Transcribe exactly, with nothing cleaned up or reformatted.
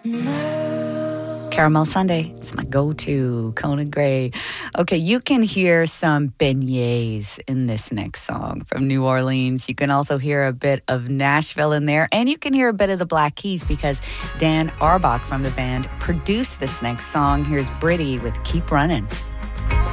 Caramel Sunday, it's my go-to, Conan Gray. Okay, you can hear some beignets in this next song from New Orleans. You can also hear a bit of Nashville in there, and you can hear a bit of the Black Keys because Dan Auerbach from the band produced this next song. Here's Britty with Keep Running.